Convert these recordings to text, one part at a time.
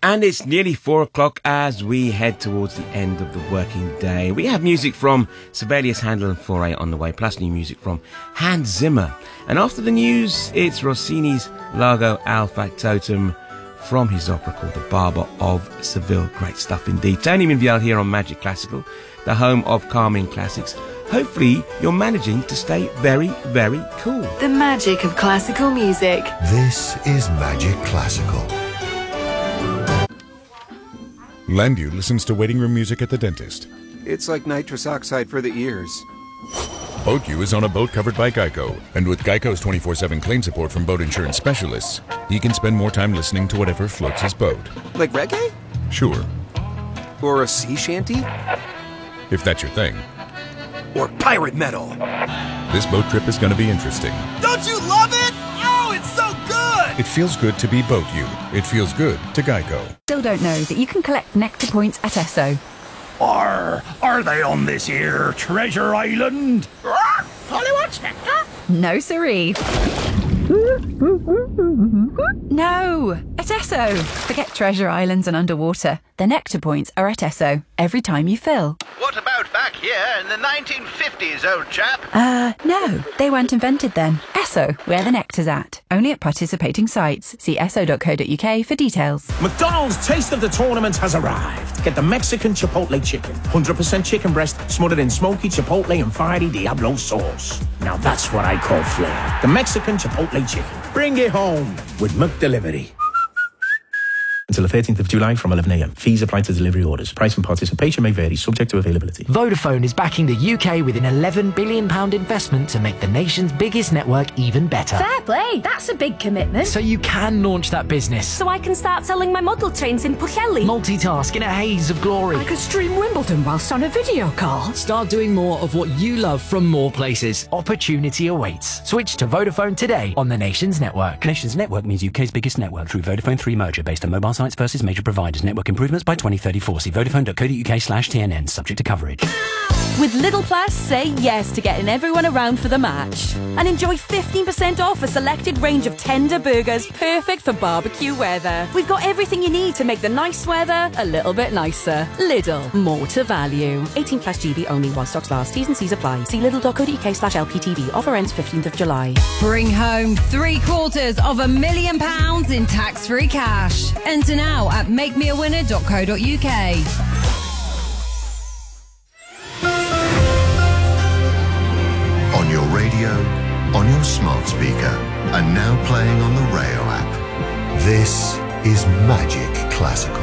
And it's nearly 4 o'clock as we head towards the end of the working day. We have music from Sibelius, Handel and Fauré on the way, plus new music from Hans Zimmer. And after the news, it's Rossini's Largo al Factotum from his opera called The Barber of Seville. Great stuff indeed. Tony Minvial here on Magic Classical, the home of calming classics. Hopefully you're managing to stay very, very cool. The magic of classical music. This is Magic Classical. Landu listens to waiting room music at the dentist. It's like nitrous oxide for the ears. BoatU is on a boat covered by Geico, and with Geico's 24/7 claim support from boat insurance specialists, he can spend more time listening to whatever floats his boat. Like reggae? Sure. Or a sea shanty? If that's your thing. Or pirate metal? This boat trip is going to be interesting. Don't you love it? Oh, it's so good! It feels good to be BoatU. It feels good to Geico. Still don't know that you can collect Nectar points at Esso. Are they on this here treasure island? Hollywood's Nectar? No, siree. No, at Esso. Forget treasure islands and underwater. The Nectar points are at Esso every time you fill. What about back here in the 1950s, old chap? No, they weren't invented then. Esso, where the nectar's at. Only at participating sites. See esso.co.uk for details. McDonald's Taste of the Tournament has arrived. Get the Mexican Chipotle chicken. 100% chicken breast smothered in smoky Chipotle and fiery Diablo sauce. Now that's what I call flair. The Mexican Chipotle chicken. Bring it home with McDelivery. Until the 13th of July from 11 a.m. Fees apply to delivery orders. Price and participation may vary, subject to availability. Vodafone is backing the UK with an £11 billion investment to make the nation's biggest network even better. Fair play, that's a big commitment. So you can launch that business. So I can start selling my model trains in Pwllheli. Multitask in a haze of glory. I could stream Wimbledon whilst on a video call. Start doing more of what you love from more places. Opportunity awaits. Switch to Vodafone today on the nation's network. Nation's network means UK's biggest network through Vodafone 3 merger based on mobile sites versus major providers. Network improvements by 2034. See vodafone.co.uk/TNN. Subject to coverage. With Lidl Plus, say yes to getting everyone around for the match. And enjoy 15% off a selected range of tender burgers perfect for barbecue weather. We've got everything you need to make the nice weather a little bit nicer. Lidl, more to value. 18 plus GB only while stocks last. T's and C's apply. See lidl.co.uk/LPTV. Offer ends 15th of July. Bring home £750,000 in tax-free cash. Enter now at makemeawinner.co.uk. On your radio, on your smart speaker, and now playing on the Rayo app. This is Magic Classical.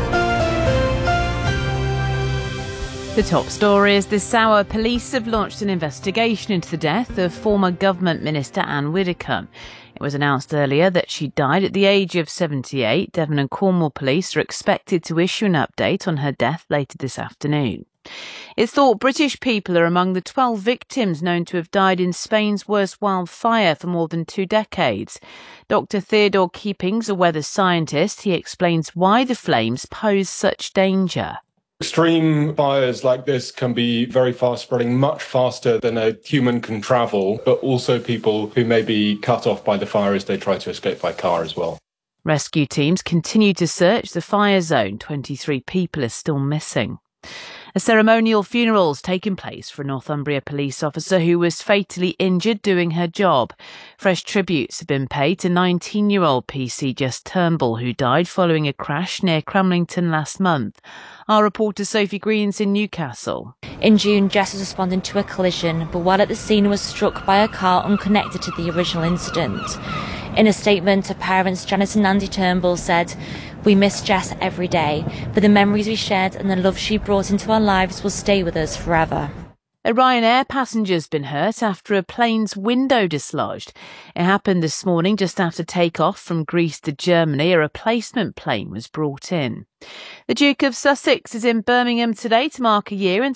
The top story is this hour. Police have launched an investigation into the death of former government minister Anne Widdecombe. It was announced earlier that she died at the age of 78. Devon and Cornwall police are expected to issue an update on her death later this afternoon. It's thought British people are among the 12 victims known to have died in Spain's worst wildfire for more than 2 decades. Dr. Theodore Keeping's a weather scientist. He explains why the flames pose such danger. Extreme fires like this can be very fast spreading, much faster than a human can travel, but also people who may be cut off by the fire as they try to escape by car as well. Rescue teams continue to search the fire zone. 23 people are still missing. A ceremonial funeral's taken place for a Northumbria police officer who was fatally injured doing her job. Fresh tributes have been paid to 19-year-old PC Jess Turnbull, who died following a crash near Cramlington last month. Our reporter Sophie Green's in Newcastle. In June, Jess was responding to a collision, but while at the scene was struck by a car unconnected to the original incident. In a statement, her parents, Janice and Andy Turnbull, said, "We miss Jess every day, but the memories we shared and the love she brought into our lives will stay with us forever." A Ryanair passenger's been hurt after a plane's window dislodged. It happened this morning just after takeoff from Greece to Germany. A replacement plane was brought in. The Duke of Sussex is in Birmingham today to mark a year